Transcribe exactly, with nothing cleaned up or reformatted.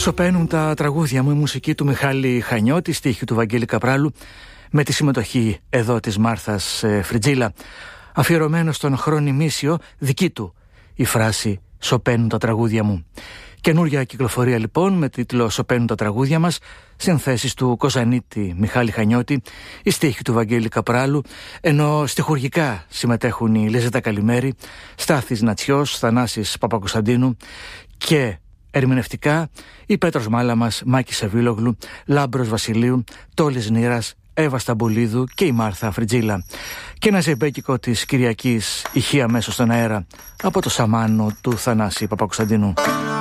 Σωπαίνουν τα τραγούδια μου, η μουσική του Μιχάλη Χανιώτη, στίχη του Βαγγέλη Καπράλου, με τη συμμετοχή εδώ της Μάρθας ε, Φριτζίλα. Αφιερωμένο στον Χρονιμήσιο, δική του η φράση «Σωπαίνουν τα τραγούδια μου». Καινούρια κυκλοφορία λοιπόν με τίτλο «Σωπαίνουν τα τραγούδια μας», συνθέσεις του Κοζανίτη Μιχάλη Χανιώτη, η στίχη του Βαγγέλη Καπράλου, ενώ στιχουργικά συμμετέχουν η Λίζετα Καλημέρη, Στάθης Νατσιός, Θανάσης Παπακοσταντίνου και ερμηνευτικά η Πέτρος Μάλαμας, Μάκης Σεβίλογλου, Λάμπρος Βασιλείου, Τόλης Νήρας, Εύα Σταμπολίδου και η Μάρθα Φριτζίλα. Και ένα ζεμπέκικο της Κυριακής ηχεία μέσω στον αέρα από το σαμάνο του Θανάση Παπακοσταντίνου.